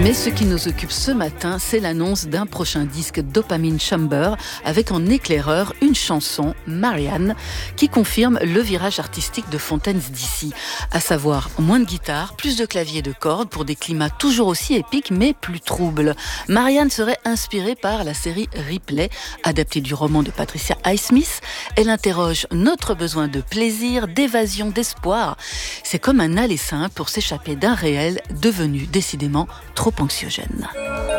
Mais ce qui nous occupe ce matin, c'est l'annonce d'un prochain disque Dopamine Chamber avec en éclaireur une chanson, Marianne, qui confirme le virage artistique de Fontaines DC. À savoir, moins de guitare, plus de clavier de cordes pour des climats toujours aussi épiques mais plus troubles. Marianne serait inspirée par la série Ripley, adaptée du roman de Patricia Highsmith. Elle interroge notre besoin de plaisir, d'évasion, d'espoir. C'est comme un aller simple pour s'échapper d'un réel devenu décidément trop anxiogène.